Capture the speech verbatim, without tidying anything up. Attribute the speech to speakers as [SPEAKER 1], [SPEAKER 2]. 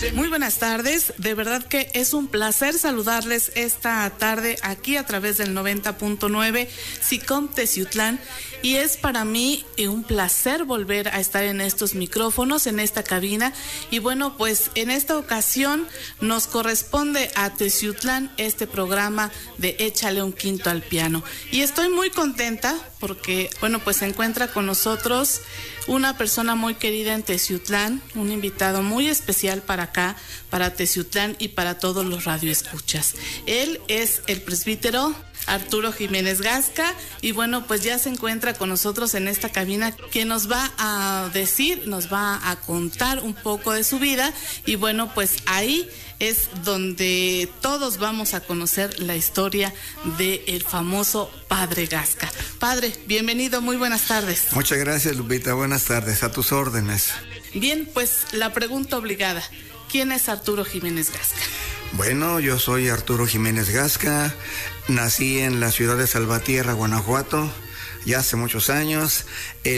[SPEAKER 1] Muy buenas tardes, de verdad que es un placer saludarles esta tarde aquí a través del noventa punto nueve SICOM Teciutlán, y es para mí un placer volver a estar en estos micrófonos, en esta cabina, y bueno, pues en esta ocasión nos corresponde a Teciutlán este programa de Échale un quinto al piano, y estoy muy contenta porque, bueno, pues se encuentra con nosotros una persona muy querida en Teciutlán, un invitado muy especial para acá, para Teciutlán y para todos los radioescuchas. Él es el presbítero Arturo Jiménez Gasca, y bueno, pues ya se encuentra con nosotros en esta cabina, que nos va a decir, nos va a contar un poco de su vida, y bueno, pues ahí es donde todos vamos a conocer la historia del famoso Padre Gasca. Padre, bienvenido, muy buenas tardes.
[SPEAKER 2] Muchas gracias, Lupita, buenas tardes, a tus órdenes.
[SPEAKER 1] Bien, pues la pregunta obligada, ¿quién es Arturo Jiménez Gasca?
[SPEAKER 2] Bueno, yo soy Arturo Jiménez Gasca, nací en la ciudad de Salvatierra, Guanajuato, ya hace muchos años. El